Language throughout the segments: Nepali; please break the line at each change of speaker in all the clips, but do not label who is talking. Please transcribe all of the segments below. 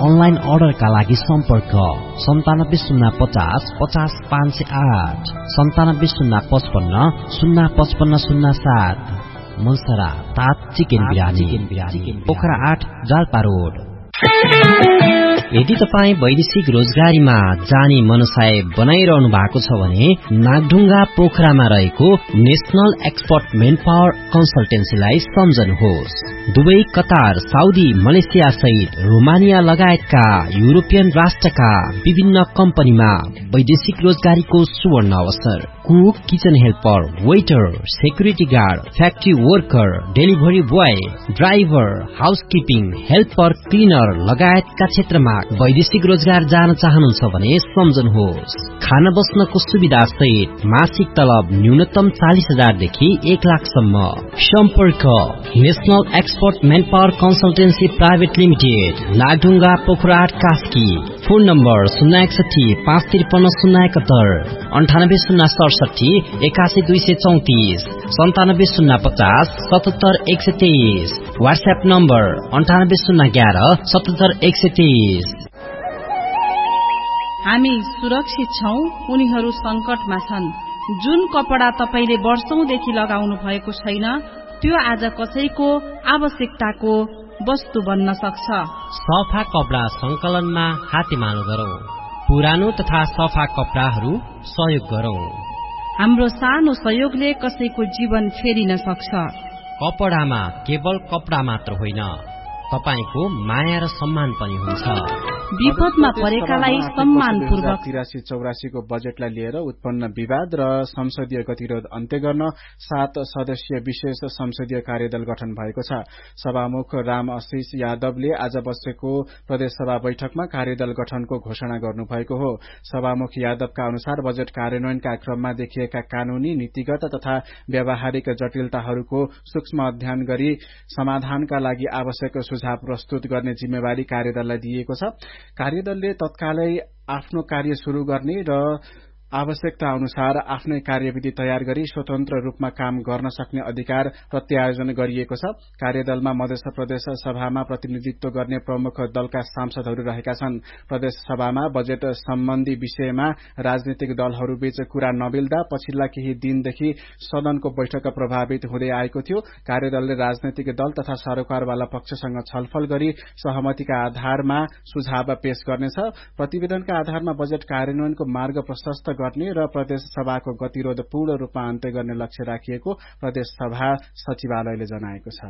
अनलाइन अर्डरका लागि सम्पर्क 9750 50 508 9705505507। मनसरा तात चिकन बिरानी पोखरा 8 जाल्पा रोड। यदि तपाईँ वैदेशिक रोजगारीमा जाने मनसाय बनाइरहनु भएको छ भने नागढुङ्गा पोखरामा रहेको national expert main power कन्सल्टेन्सीलाई सम्झनुहोस्। Dubai, Qatar, Saudi, Malaysia सहित रोमानिया लगायतका युरोपियन राष्ट्रका विभिन्न कम्पनीमा वैदेशिक रोजगारीको सुवर्ण अवसर। Cook, kitchen helper, waiter, security guard, factory worker, delivery boy, driver, housekeeping, helper, cleaner लगायतका क्षेत्रमा वैदेशिक रोजगार जान चाहनुहुन्छ भने सम्झनुहोस्। खाना बस्नको सुविधा सहित मासिक तलब न्यूनतम 40,000 देखि 1 लाखसम्म। सम्पर्क national expert main power consultancy private limited, Nagdhunga, Pokhara 8, Kaski. Phone number 061 553 071 98067 81234 97050 77123। WhatsApp number 98011 77123।
हामी सुरक्षित छौं, उनीहरू संकटमा छन्। जुन कपडा तपाईले वर्षौंदेखि लगाउनु भएको छैन त्यो आज कसैको आवश्यकताको वस्तु बन्न सक्छ।
सफा कपडा संकलनमा हातेमालो गरौं। पुरानो तथा सफा कपडाहरू सहयोग गरौं।
हाम्रो सानो सहयोगले कसैको जीवन फेरिन सक्छ।
कपडामा केवल कपडा मात्र होइन, तपाईको माया र सम्मान पनि हुन्छ।
विपदमा परेकालाई सम्मानपूर्वक
83-84 को बजेटलाई लिएर उत्पन्न विवाद र संसदीय गतिरोध अन्त्य गर्न 7 सदस्यीय विशेष संसदीय कार्यदल गठन भएको छ। सभामुख राम आशिष यादवले आज बसेको प्रदेश सभा बैठकमा कार्यदल गठनको घोषणा गर्नुभएको हो। सभामुख यादवका अनुसार बजेट कार्यान्वयनका क्रममा देखिएका कानूनी, नीतिगत तथा व्यावहारिक जटिलताहरूको सूक्ष्म अध्ययन गरी समाधानका लागि आवश्यक सुझाव प्रस्तुत गर्ने जिम्मेवारी कार्यदललाई दिएको छ। कार्यदलले तत्कालै आफ्नो कार्य शुरू गर्ने र आवश्यकता अनुसार आफ्नै कार्यविधि तयार गरी स्वतन्त्र रूपमा काम गर्न सक्ने अधिकार प्रत्यायोजन गरिएको छ। कार्यदलमा मध्य प्रदेश सभामा प्रतिनिधित्व गर्ने प्रमुख दलका सांसदहरू रहेका छन्। प्रदेश सभामा बजेट सम्बन्धी विषयमा राजनीतिक दलहरूबीच कुरा नमिल्दा पछिल्ला केही दिनदेखि सदनको बैठक प्रभावित हुँदै आएको थियो। कार्यदलले राजनीतिक दल तथा सरोकारवाला पक्षसँग छलफल गरी सहमतिका आधारमा सुझाव पेश गर्नेछ। प्रतिवेदनका आधारमा बजेट कार्यान्वयनको मार्ग प्रशस्त गर्ने र प्रदेश सभाको गतिरोध पूर्ण रूपमा अन्त्य गर्ने लक्ष्य राखिएको प्रदेश सभा सचिवालयले जनाएको छ।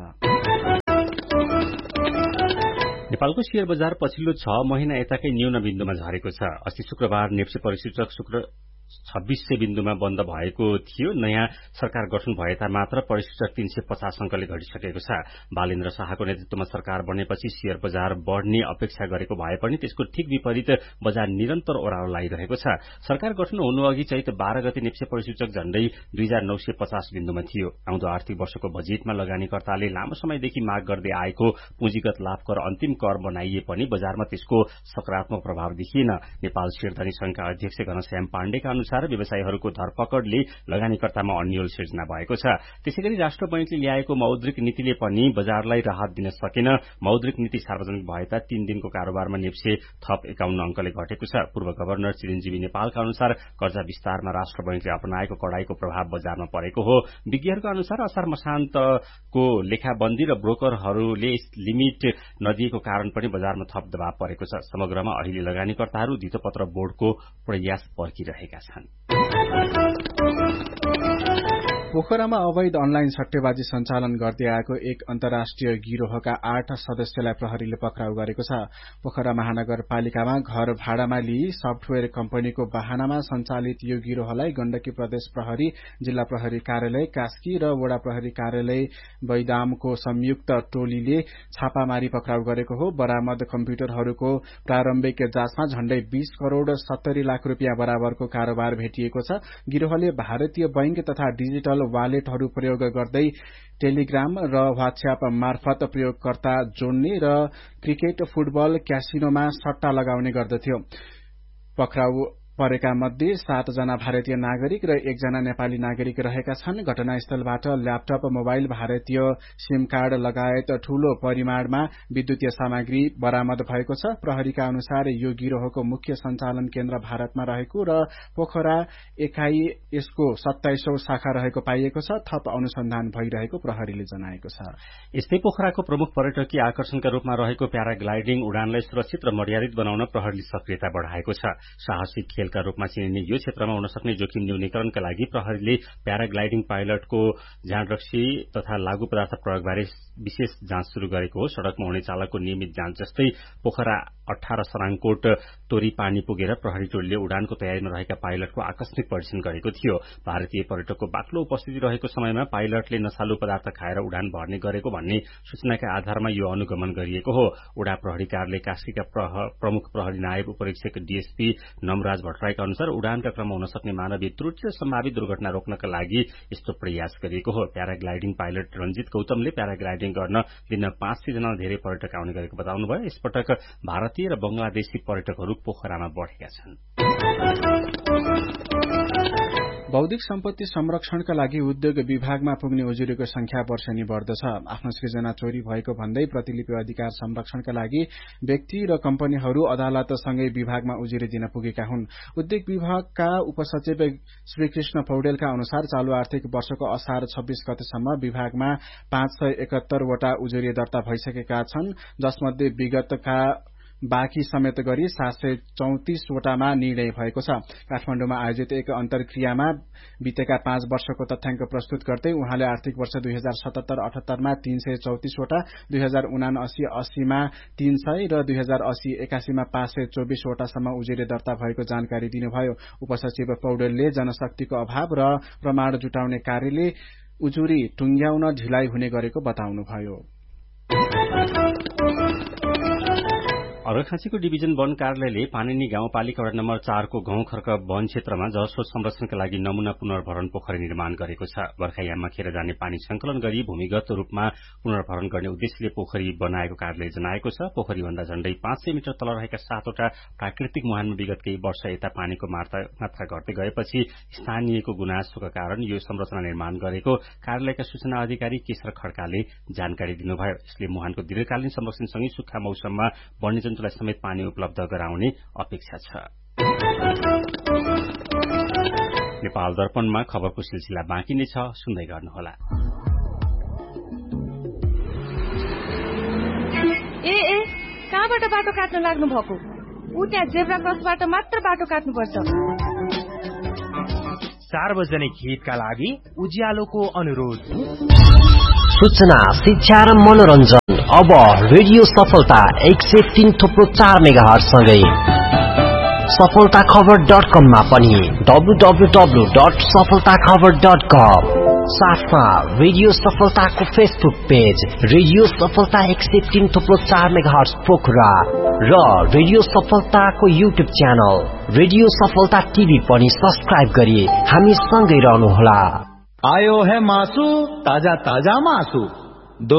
नेपालको शेयर बजार पछिल्लो 6 महिना यताकै न्यून बिन्दुमा झरेको छ। अस्ति शुक्रबार नेप्से परिसूचक 2600 बिन्दुमा बन्द भएको थियो। नयाँ सरकार गठन भएता मात्र परिसूचक 350 अंकले घटिसकेको छ। बालेन्द्र शाहको नेतृत्वमा सरकार बनेपछि शेयर बजार बढ़ने अपेक्षा गरेको भए पनि त्यसको ठीक विपरीत बजार निरन्तर ओह्रालो लागिरहेको छ। सरकार गठन हुनु अघि चैत 12 गते नेप्से परिसूचक झण्डै 2950 बिन्दुमा थियो। आउँदो आर्थिक वर्षको बजेटमा लगानीकर्ताले लामो समयदेखि माग गर्दै आएको पुँजीगत लाभ कर अन्तिम कर बनाइए पनि बजारमा त्यसको सकारात्मक प्रभाव देखिएन। नेपाल शेयरधारी संघका अध्यक्ष घनश्याम पाण्डेका अनुसार व्यवसायीहरूको धरपकड़ले लगानीकर्तामा अन्यल सिर्जना भएको छ। त्यसैगरी राष्ट्र बैंकले ल्याएको मौद्रिक नीतिले पनि बजारलाई राहत दिन सकेन। मौद्रिक नीति सार्वजनिक भएता 3 दिनको कारोबारमा नेप्से थप 51 अंकले घटेको छ। पूर्व गवर्नर चिरञ्जीवी नेपालका अनुसार कर्जा विस्तारमा राष्ट्र बैंकले अपनाएको कडाईको प्रभाव बजारमा परेको हो। विज्ञहरूको अनुसार असार मसान्तको लेखाबन्दी र ब्रोकरहरूले लिमिट नदिएको कारण पनि बजारमा थप दबाव परेको छ। समग्रमा अहिले लगानीकर्ताहरू धितोपत्र बोर्डको प्रयास पर्खिरहेका छन्।
पोखरामा अवैध अनलाइन सट्टेबाजी सञ्चालन गर्दै आएको एक अन्तर्राष्ट्रिय गिरोहका 8 सदस्यलाई प्रहरीले पक्राउ गरेको छ। पोखरा महानगरपालिकामा घर भाडामा लिई सफ्टवेयर कम्पनीको बहानामा सञ्चालित यो गिरोहलाई गण्डकी प्रदेश प्रहरी, जिल्ला प्रहरी कार्यालय कास्की र वडा प्रहरी कार्यालय बैदामको संयुक्त टोलीले छापामारी पक्राउ गरेको हो। बरामद कम्प्युटरहरूको प्रारम्भिक जाँचमा झण्डै 20 करोड़ 70 लाख रुपियाँ बराबरको कारोबार भेटिएको छ। गिरोहले भारतीय बैंक तथा डिजिटल वालेटहरू प्रयोग गर्दै टेलिग्राम र व्हाट्सएप मार्फत प्रयोगकर्ता जोड्ने र क्रिकेट, फुटबल, क्यासिनोमा सट्टा लगाउने गर्दथ्यो। पक्राउ परेका मध्ये 7 जना भारतीय नागरिक र 1 जना नेपाली नागरिक रहेका छन्। घटनास्थलबाट ल्यापटप, मोबाइल, भारतीय सिम कार्ड लगायत ठूलो परिमाणमा विद्युतीय सामग्री बरामद भएको छ। प्रहरीका अनुसार यो गिरोहको मुख्य सञ्चालन केन्द्र भारतमा रहेको र पोखरा एकाइ यसको 27औं शाखा रहेको पाइएको छ। थप अनुसन्धान भइरहेको प्रहरीले जनाएको छ।
यस्तै पोखराको प्रमुख पर्यटकीय आकर्षणका रूपमा रहेको प्याराग्लाइडिङ उडानलाई सुरक्षित र मर्यादित बनाउन प्रहरीले सक्रियता बढ़ाएको छ। साहसिक खेलका रूपमा चिनिने यो क्षेत्रमा हुन सक्ने जोखिम न्यूनीकरणका लागि प्रहरीले प्याराग्लाइडिङ पाइलटको जाँडरक्सी तथा लागू पदार्थ प्रयोगबारे विशेष जाँच शुरू गरेको हो। सड़कमा हुने चालकको नियमित जाँच जस्तै पोखरा 18 सराङकोट तोरी पानी पुगेर प्रहरी टोलीले उडानको तयारीमा रहेका पाइलटको आकस्मिक परीक्षण गरेको थियो। भारतीय पर्यटकको बाक्लो उपस्थिति रहेको समयमा पाइलटले नशालु पदार्थ खाएर उडान भर्ने गरेको भन्ने सूचनाका आधारमा यो अनुगमन गरिएको हो। उडा प्रहरी कार्यालय कास्कीका प्रमुख प्रहरी नायब उपरीक्षक डीएसपी नमराज भट्टराईका अनुसार उडानका क्रममा हुन सक्ने मानवीय त्रुटि र सम्भावित दुर्घटना रोक्नका लागि यस्तो प्रयास गरिएको हो। प्याराग्लाइडिङ पाइलट रञ्जित गौतमले प्याराग्लाइडिङ गर्न दिन 500 जना धेरै पर्यटक आउने गरेको बताउनुभयो। यसपटक भारतीय र बंगलादेशी पर्यटकहरू पोखरामा बढेका छन्।
बौद्धिक सम्पत्ति संरक्षणका लागि उद्योग विभागमा पुग्ने उजुरीको संख्या वर्षेनी बढ्दछ। आफ्नो सृजना चोरी भएको भन्दै प्रतिलिपि अधिकार संरक्षणका लागि व्यक्ति र कम्पनीहरू अदालतसँगै विभागमा उजुरी दिन पुगेका हुन्। उद्योग विभागका उपसचिव श्रीकृष्ण पौडेलका अनुसार चालू आर्थिक वर्षको असार 26 गतेसम्म विभागमा 571 वटा उजुरी दर्ता भइसकेका छन्, जसमध्ये विगतका बाँकी समेत गरी 734 वटामा निर्णय भएको छ। काठमाडौँमा आयोजित एक अन्तर्क्रियामा बितेका 5 वर्षको तथ्याङ्क प्रस्तुत गर्दै उहाँले आर्थिक वर्ष 2077-78 मा 334 वटा, 2079-80 मा 300 र 2080-81 मा 524 वटासम्म उजुरी दर्ता भएको जानकारी दिनुभयो। उपसचिव पौडेलले जनशक्तिको अभाव र प्रमाण जुटाउने कार्यले उजुरी टुंग्याउन ढिलाइ हुने गरेको बताउनुभयो।
अर्घाखाँचीको डिभिजन वन कार्यालयले पानीनी गाउँपालिका वडा नम्बर 4 को गाउँखर्क वन क्षेत्रमा जलस्रोत संरक्षणका लागि नमूना पुनर्भरण पोखरी निर्माण गरेको छ। बर्खायाममा खेर जाने पानी संकलन गरी भूमिगत रूपमा पुनर्भरण गर्ने उद्देश्यले पोखरी बनाएको कार्यालयले जनाएको छ। पोखरीभन्दा झण्डै 500 मिटर तल रहेका 7 वटा प्राकृतिक मुहानमा विगत केही वर्ष यता पानीको मात्रा घट्दै गएपछि स्थानीयको गुनासोका कारण यो संरचना निर्माण गरेको कार्यालयका सूचना अधिकारी केशर खड्काले जानकारी दिनुभयो। यसले मुहानको दीर्घकालीन संरक्षणसँगै सुक्खा मौसममा वन्यजन्तुलाई समेत पानी उपलब्ध गराउने अपेक्षा छ। नेपाल दर्पणमा खबरको सिलसिला बाँकी नै छ, सुन्दै गर्नुहोला।
कहाँबाट बाटो काट्न लाग्नु भएको? उ त्यहाँ जेब्रा क्रसबाट मात्र बाटो काट्नुपर्छ।
सार्वजनिक हितका लागि उज्यालोको अनुरोध।
सूचना, शिक्षा र मनोरञ्जन अब रेडियो सफलता 103.4 मेगाहर्ज सँगै सफलताखबर.com मा पनि www.सफलताखबर.com। साथमा रेडियो सफलताको फेसबुक पेज रेडियो सफलता 103.4 मेगाहर्ज पोखरा र रेडियो सफलताको युट्युब च्यानल रेडियो सफलता टिभी पनि सब्स्क्राइब गरी हामी सँगै रहनुहोला।
आयो है मासु, ताजा ताजा मासु।